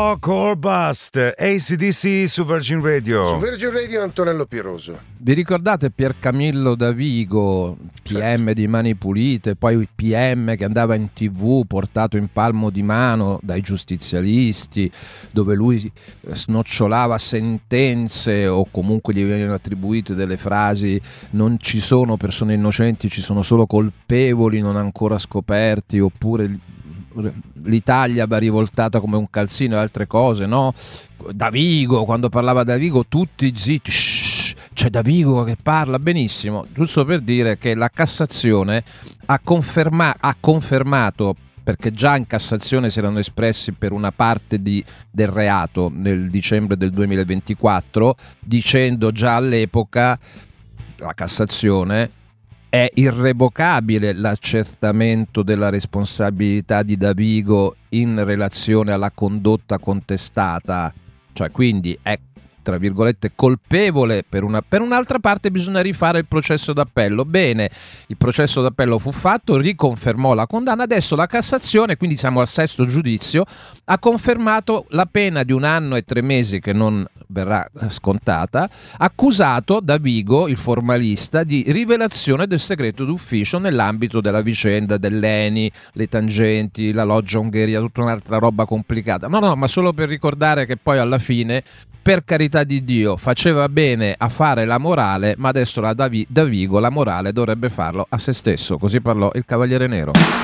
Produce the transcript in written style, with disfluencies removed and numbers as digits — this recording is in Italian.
Rock or Bust, AC/DC su Virgin Radio. Su Virgin Radio Antonello Piroso. Vi ricordate Piercamillo Davigo, PM di Mani Pulite, poi PM che andava in TV portato in palmo di mano dai giustizialisti, dove lui snocciolava sentenze o comunque gli venivano attribuite delle frasi: non ci sono persone innocenti, ci sono solo colpevoli non ancora scoperti, oppure l'Italia va rivoltata come un calzino e altre cose, no? Davigo, quando parlava Davigo tutti zitti, c'è Davigo che parla. Benissimo, giusto per dire che la Cassazione ha confermato, perché già in Cassazione si erano espressi per una parte del reato nel dicembre del 2024, dicendo già all'epoca la Cassazione: è irrevocabile l'accertamento della responsabilità di Davigo in relazione alla condotta contestata, cioè quindi è tra virgolette colpevole per un'altra parte. Bisogna rifare il processo d'appello. Bene, il processo d'appello fu fatto, riconfermò la condanna. Adesso la Cassazione, quindi siamo al sesto giudizio, ha confermato la pena di 1 anno e 3 mesi che non verrà scontata, accusato Davigo, il formalista, di rivelazione del segreto d'ufficio nell'ambito della vicenda dell'ENI, le tangenti, la loggia Ungheria, tutta un'altra roba complicata. No, ma solo per ricordare che poi alla fine, per carità di Dio, faceva bene a fare la morale, ma adesso Davigo la morale dovrebbe farlo a se stesso. Così parlò il Cavaliere Nero.